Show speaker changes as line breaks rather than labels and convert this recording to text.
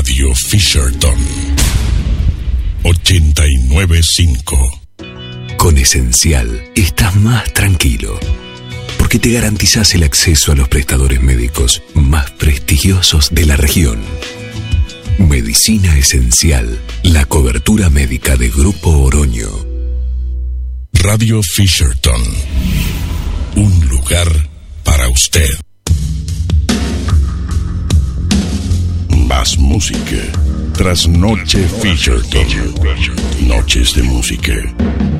Radio Fisherton 89.5.
Con Esencial estás más tranquilo, porque te garantizás el acceso a los prestadores médicos más prestigiosos de la región. Medicina Esencial, la cobertura médica de Grupo Oroño.
Radio Fisherton, un lugar para usted. Más música. Trasnoche Fisherton. Noches de música.